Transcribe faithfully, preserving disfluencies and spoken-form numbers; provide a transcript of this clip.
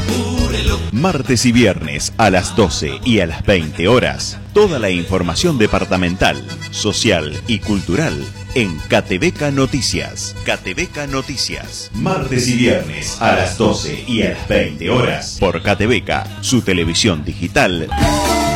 Martes y viernes a las doce y a las veinte horas, toda la información departamental, social y cultural en Catebeca Noticias. Catebeca Noticias. Martes y viernes a las doce y a las veinte horas por Catebeca, su televisión digital.